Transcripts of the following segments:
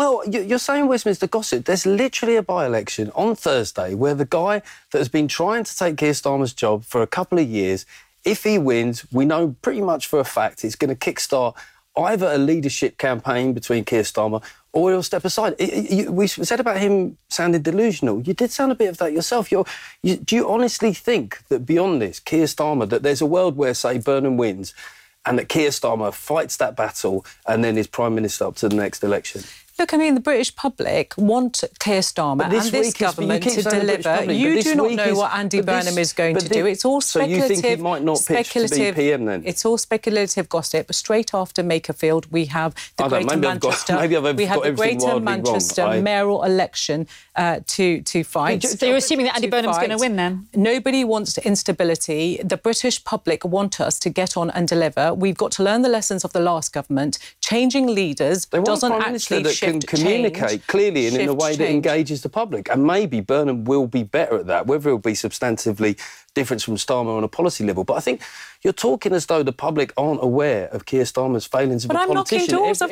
Well, you're saying Westminster gossip. There's literally a by-election on Thursday where the guy that has been trying to take Keir Starmer's job for a couple of years, if he wins, we know pretty much for a fact it's going to kickstart either a leadership campaign between Keir Starmer or he'll step aside. We said about him sounding delusional. You did sound a bit of that yourself. Do you honestly think that beyond this, Keir Starmer, that there's a world where, say, Burnham wins and that Keir Starmer fights that battle and then is Prime Minister up to the next election? Look, I mean, the British public want Keir Starmer and this government to deliver. You do not know what Andy Burnham is going to do. It's all speculative. So you think he might not pitch to be PM then? It's all speculative gossip. Straight after Makerfield, we have the Greater Manchester mayoral election to fight. So you're assuming that Andy Burnham's going to win then? Nobody wants instability. The British public want us to get on and deliver. We've got to learn the lessons of the last government. Changing leaders doesn't actually shift. Can communicate clearly and in a way that engages the public. And maybe Burnham will be better at that, whether it'll be substantively different from Starmer on a policy level. But I think you're talking as though the public aren't aware of Keir Starmer's failings as a politician. But I'm knocking doors, of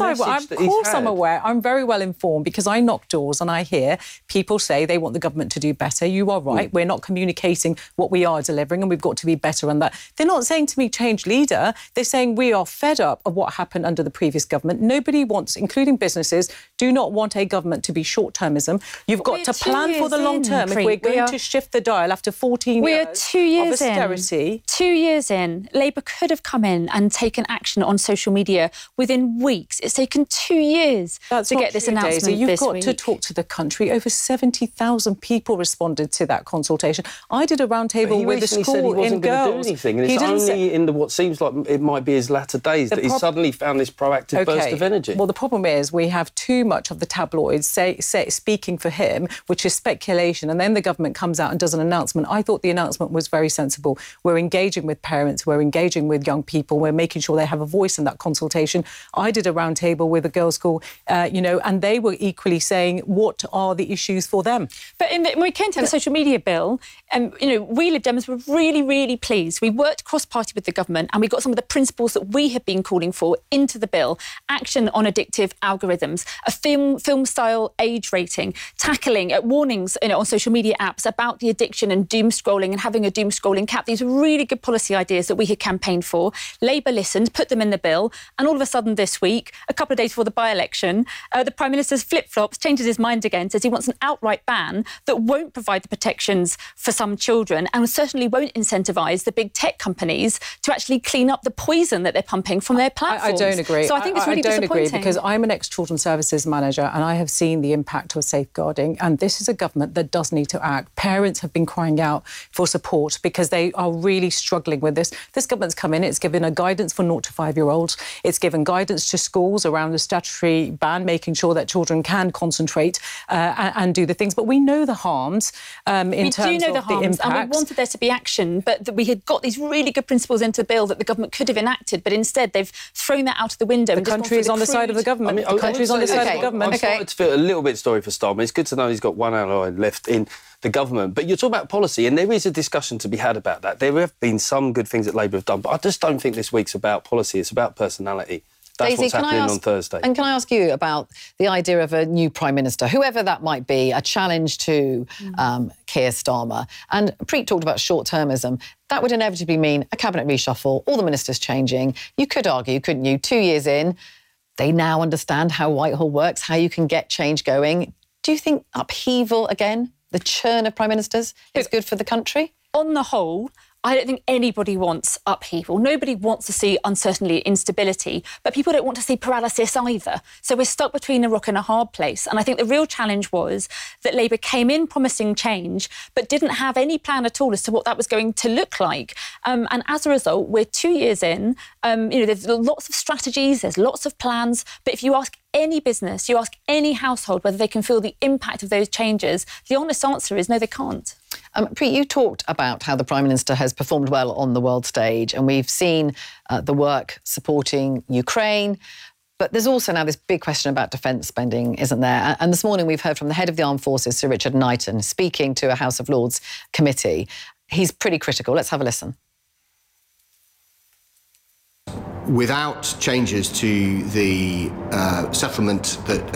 course I'm aware. I'm very well informed because I knock doors and I hear people say they want the government to do better. You are right. We're not communicating what we are delivering and we've got to be better on that. They're not saying to me, change leader. They're saying we are fed up of what happened under the previous government. Nobody wants, including businesses, do not want a government to be short-termism. You've got to plan for the long term. If we're going to shift the dial after 14 years We're 2 years of austerity. 2 years in. Labour could have come in and taken action on social media within weeks. It's taken 2 years to get this announcement this week. You've got to talk to the country. Over 70,000 people responded to that consultation. I did a roundtable with the school in girls. Do anything, and it's only in what seems like it might be his latter days that he suddenly found this proactive burst of energy. Well, the problem is we have too much of the tabloids speaking for him, which is speculation, and then the government comes out and does an announcement. I thought the announcement was very sensible. We're engaging with parents, we're engaging with young people, we're making sure they have a voice in that consultation. I did a roundtable with a girls' school, and they were equally saying, what are the issues for them? But when we came to the social media bill, we Lib Dems were really, really pleased. We worked cross-party with the government and we got some of the principles that we have been calling for into the bill. Action on addictive algorithms, a film-style age rating, tackling warnings on social media apps about the addiction and doom scrolling and having a doom scrolling cap. These are really good policy ideas that we had campaigned for. Labour listened, put them in the bill, and all of a sudden this week, a couple of days before the by-election, the Prime Minister's flip-flops, changes his mind again, says he wants an outright ban that won't provide the protections for some children and certainly won't incentivise the big tech companies to actually clean up the poison that they're pumping from their platforms. I don't agree. So I think it's really disappointing. I don't agree because I'm an ex-children's services manager and I have seen the impact of safeguarding, and this is a government that does need to act. Parents have been crying out for support because they are really struggling with this. This government's come in, it's given a guidance for 0 to 5-year-olds, it's given guidance to schools around the statutory ban, making sure that children can concentrate and do the things. But we know the harms in terms of the impact. And we wanted there to be action, but that we had got these really good principles into the bill that the government could have enacted, but instead they've thrown that out of the window. The country is on the side of the government. The country is on the side of the government. I'm starting to feel a little bit sorry for Starmer. It's good to know he's got one ally left in the government. But you're talking about policy, and there is a discussion to be had about that. There have been some good things that Labour have done, but I just don't think this week's about policy. It's about personality. That's Daisy, what's happening on Thursday. And can I ask you about the idea of a new Prime Minister, whoever that might be, a challenge to Keir Starmer? And Preet talked about short-termism. That would inevitably mean a cabinet reshuffle, all the ministers changing. You could argue, couldn't you, 2 years in, they now understand how Whitehall works, how you can get change going. Do you think upheaval again, the churn of Prime Ministers, is good for the country? On the whole, I don't think anybody wants upheaval. Nobody wants to see uncertainty, instability, but people don't want to see paralysis either. So we're stuck between a rock and a hard place. And I think the real challenge was that Labour came in promising change, but didn't have any plan at all as to what that was going to look like. And as a result, we're 2 years in. There's lots of strategies, there's lots of plans, but if you ask any business, you ask any household whether they can feel the impact of those changes, the honest answer is no, they can't. Preet, you talked about how the Prime Minister has performed well on the world stage, and we've seen the work supporting Ukraine. But there's also now this big question about defence spending, isn't there? And this morning we've heard from the head of the Armed Forces, Sir Richard Knighton, speaking to a House of Lords committee. He's pretty critical. Let's have a listen. Without changes to the settlement that